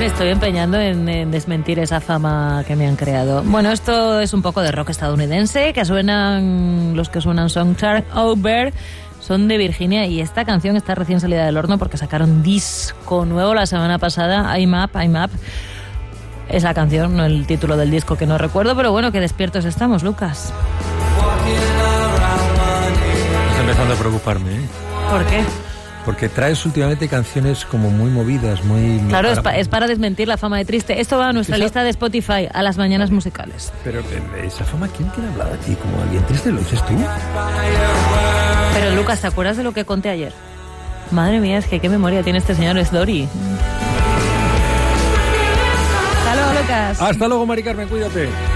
Me estoy empeñando en desmentir esa fama que me han creado. Bueno, esto es un poco de rock estadounidense, que suenan, los que suenan son Charles Over, son de Virginia, y esta canción está recién salida del horno porque sacaron disco nuevo la semana pasada, I'm Up, I'm Up. Es la canción, no el título del disco, que no recuerdo, pero bueno, que despiertos estamos, Lucas. Está empezando a preocuparme, ¿eh? ¿Por qué? Porque traes últimamente canciones como muy movidas, muy... Claro, es para desmentir la fama de Triste. Esto va a nuestra lista de Spotify, a las mañanas musicales. Pero esa fama, ¿quién ha hablado de ti? ¿Como alguien triste? ¿Lo dices tú? Pero Lucas, ¿te acuerdas de lo que conté ayer? Madre mía, es que qué memoria tiene este señor, es Dori. Hasta luego, Lucas. Hasta luego, Mari Carmen, cuídate.